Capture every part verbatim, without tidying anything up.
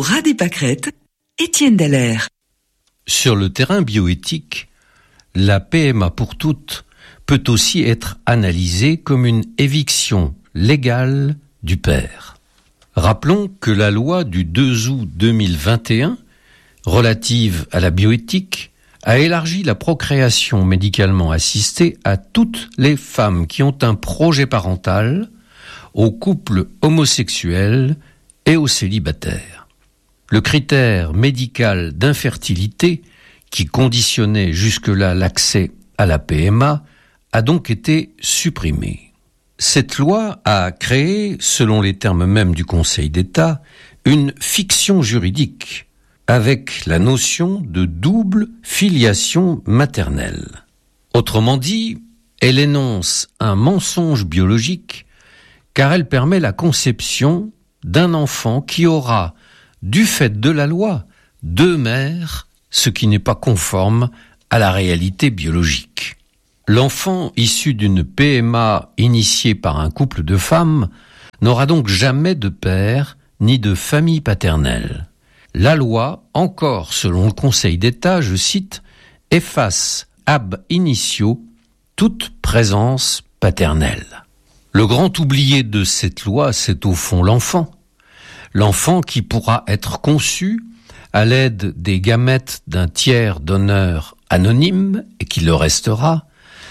ras des pâquerettes, Étienne Dallaire. Sur le terrain bioéthique, la P M A pour toutes peut aussi être analysée comme une éviction légale du père. Rappelons que la loi du deux août deux mille vingt et un, relative à la bioéthique, a élargi la procréation médicalement assistée à toutes les femmes qui ont un projet parental, aux couples homosexuels et aux célibataires. Le critère médical d'infertilité, qui conditionnait jusque-là l'accès à la P M A, a donc été supprimé. Cette loi a créé, selon les termes mêmes du Conseil d'État, une fiction juridique avec la notion de double filiation maternelle. Autrement dit, elle énonce un mensonge biologique car elle permet la conception d'un enfant qui aura, du fait de la loi, deux mères, ce qui n'est pas conforme à la réalité biologique. L'enfant issu d'une P M A initiée par un couple de femmes n'aura donc jamais de père ni de famille paternelle. La loi, encore selon le Conseil d'État, je cite, efface ab initio toute présence paternelle. Le grand oublié de cette loi, c'est au fond l'enfant. L'enfant qui pourra être conçu à l'aide des gamètes d'un tiers donneur anonyme et qui le restera,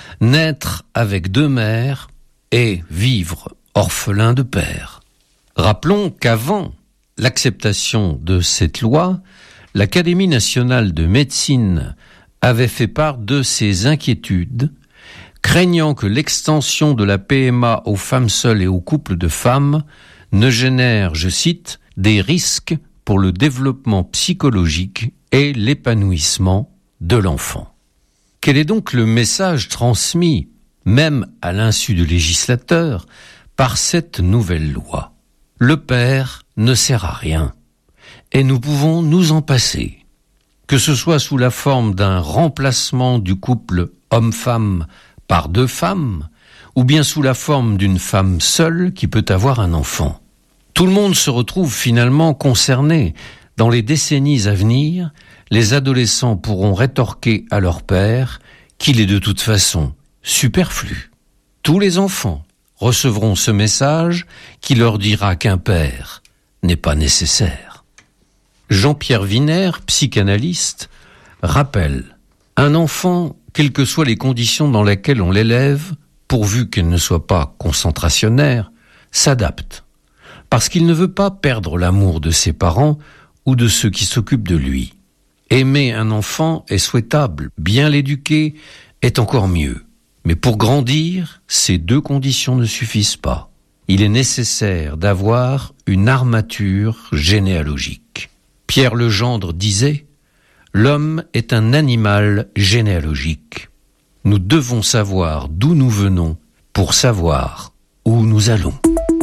naître avec deux mères et vivre orphelin de père. Rappelons qu'avant l'acceptation de cette loi, l'Académie nationale de médecine avait fait part de ses inquiétudes, craignant que l'extension de la P M A aux femmes seules et aux couples de femmes ne génère, je cite, des risques pour le développement psychologique et l'épanouissement de l'enfant. Quel est donc le message transmis, même à l'insu du législateur, par cette nouvelle loi ? Le père ne sert à rien, et nous pouvons nous en passer. Que ce soit sous la forme d'un remplacement du couple homme-femme par deux femmes, ou bien sous la forme d'une femme seule qui peut avoir un enfant. Tout le monde se retrouve finalement concerné. Dans les décennies à venir, les adolescents pourront rétorquer à leur père qu'il est de toute façon superflu. Tous les enfants recevront ce message qui leur dira qu'un père n'est pas nécessaire. Jean-Pierre Wiener, psychanalyste, rappelle « Un enfant, quelles que soient les conditions dans lesquelles on l'élève, pourvu qu'elle ne soit pas concentrationnaire, s'adapte, parce qu'il ne veut pas perdre l'amour de ses parents ou de ceux qui s'occupent de lui. Aimer un enfant est souhaitable, bien l'éduquer est encore mieux. Mais pour grandir, ces deux conditions ne suffisent pas. Il est nécessaire d'avoir une armature généalogique. Pierre Legendre disait « L'homme est un animal généalogique. Nous devons savoir d'où nous venons pour savoir où nous allons. »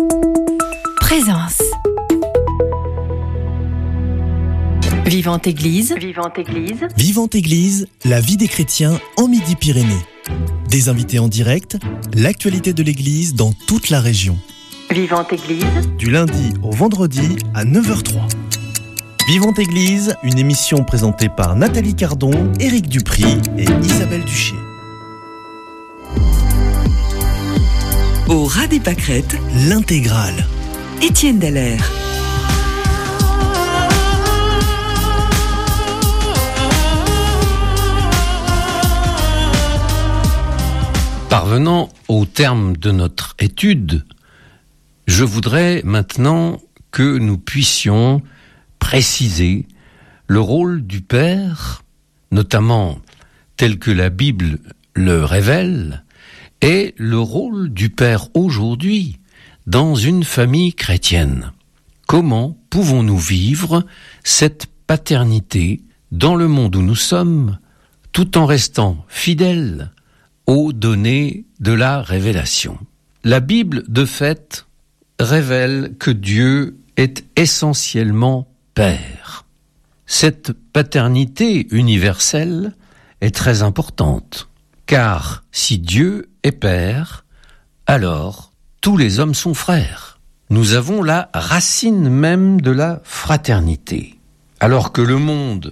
Présence. Vivante Église. Vivante Église. Vivante Église, la vie des chrétiens en Midi-Pyrénées. Des invités en direct, l'actualité de l'Église dans toute la région. Vivante Église. Du lundi au vendredi à neuf heures zéro trois. Vivante Église, une émission présentée par Nathalie Cardon, Éric Dupry et Isabelle Duché. Au ras des pâquerettes, l'intégrale. Étienne Dallaire. Parvenant au terme de notre étude, je voudrais maintenant que nous puissions préciser le rôle du père, notamment tel que la Bible le révèle, et le rôle du père aujourd'hui dans une famille chrétienne. Comment pouvons-nous vivre cette paternité dans le monde où nous sommes, tout en restant fidèles aux données de la révélation? La Bible, de fait, révèle que Dieu est essentiellement Père. Cette paternité universelle est très importante, car si Dieu est Père, alors tous les hommes sont frères. nous avons la racine même de la fraternité. Alors que le monde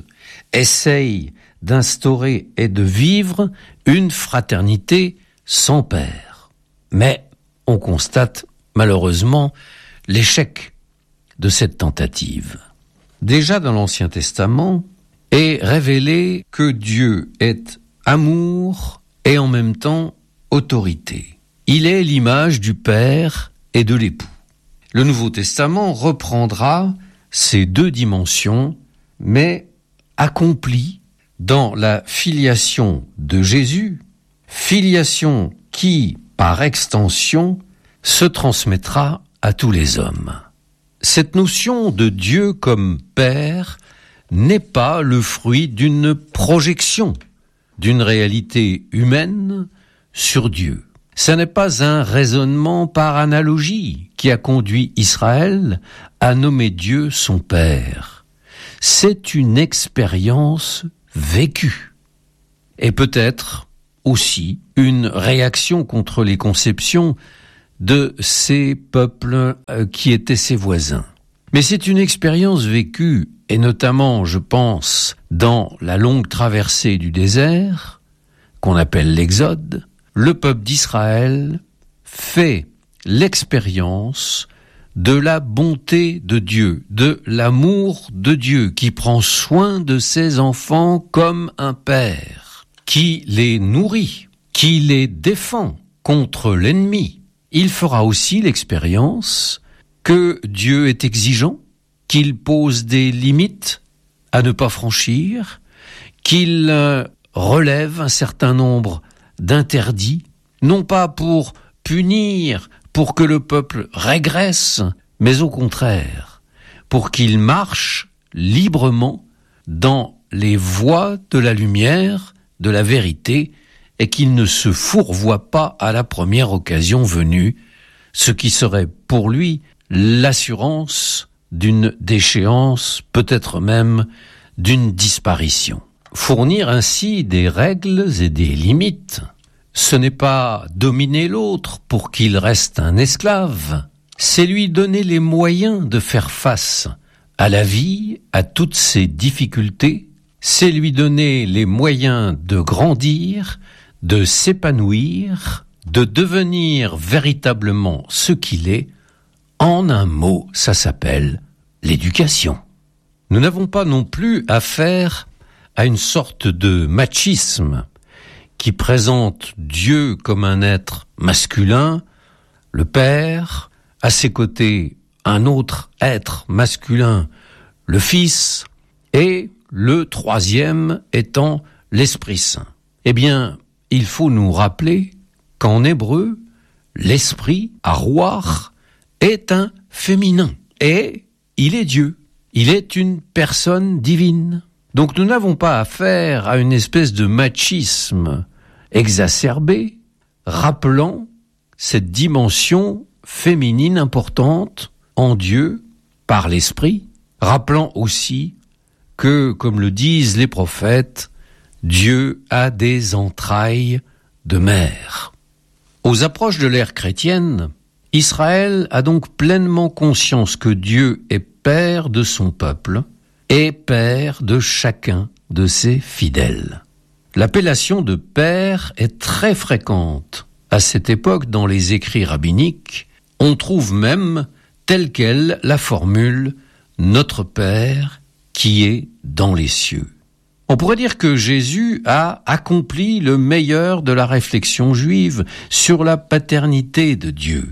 essaye d'instaurer et de vivre une fraternité sans père. Mais on constate malheureusement l'échec de cette tentative. Déjà dans l'Ancien Testament est révélé que Dieu est amour et en même temps autorité. Il est l'image du père et de l'époux. Le Nouveau Testament reprendra ces deux dimensions, mais accomplies dans la filiation de Jésus, filiation qui, par extension, se transmettra à tous les hommes. Cette notion de Dieu comme Père n'est pas le fruit d'une projection, d'une réalité humaine sur Dieu. Ce n'est pas un raisonnement par analogie qui a conduit Israël à nommer Dieu son Père. C'est une expérience vécue. Et peut-être aussi une réaction contre les conceptions de ces peuples qui étaient ses voisins. Mais c'est une expérience vécue, et notamment, je pense, dans la longue traversée du désert, qu'on appelle l'Exode. Le peuple d'Israël fait l'expérience de la bonté de Dieu, de l'amour de Dieu, qui prend soin de ses enfants comme un père, qui les nourrit, qui les défend contre l'ennemi. Il fera aussi l'expérience que Dieu est exigeant, qu'il pose des limites à ne pas franchir, qu'il relève un certain nombre d'interdits, non pas pour punir, pour que le peuple régresse, mais au contraire, pour qu'il marche librement dans les voies de la lumière, de la vérité, et qu'il ne se fourvoie pas à la première occasion venue, ce qui serait pour lui l'assurance d'une déchéance, peut-être même d'une disparition. Fournir ainsi des règles et des limites, ce n'est pas dominer l'autre pour qu'il reste un esclave, c'est lui donner les moyens de faire face à la vie, à toutes ses difficultés, c'est lui donner les moyens de grandir, de s'épanouir, de devenir véritablement ce qu'il est. En un mot, ça s'appelle l'éducation. Nous n'avons pas non plus affaire à une sorte de machisme qui présente Dieu comme un être masculin, le Père, à ses côtés un autre être masculin, le Fils, et le troisième étant l'Esprit Saint. Eh bien, il faut nous rappeler qu'en hébreu, l'Esprit, Aruach, est un féminin, et il est Dieu, il est une personne divine. Donc nous n'avons pas affaire à une espèce de machisme exacerbé, rappelant cette dimension féminine importante en Dieu par l'Esprit, rappelant aussi que, comme le disent les prophètes, Dieu a des entrailles de mère. Aux approches de l'ère chrétienne, Israël a donc pleinement conscience que Dieu est Père de son peuple et Père de chacun de ses fidèles. L'appellation de Père est très fréquente à cette époque dans les écrits rabbiniques. On trouve même telle quelle la formule « Notre Père qui est dans les cieux ». On pourrait dire que Jésus a accompli le meilleur de la réflexion juive sur la paternité de Dieu.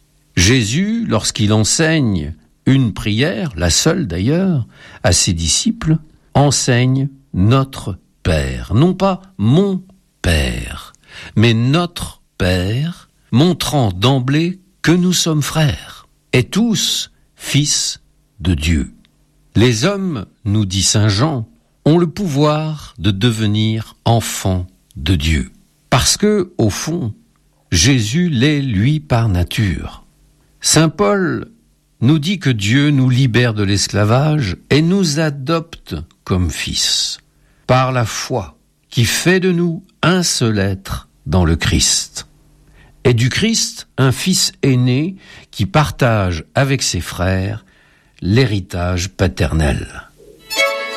Jésus, lorsqu'il enseigne une prière, la seule d'ailleurs, à ses disciples, enseigne notre Père, non pas mon Père, mais notre Père, montrant d'emblée que nous sommes frères, et tous fils de Dieu. Les hommes, nous dit saint Jean, ont le pouvoir de devenir enfants de Dieu, parce que, au fond, Jésus l'est lui par nature. Saint Paul nous dit que Dieu nous libère de l'esclavage et nous adopte comme fils, par la foi qui fait de nous un seul être dans le Christ. et du Christ un fils aîné qui partage avec ses frères l'héritage paternel.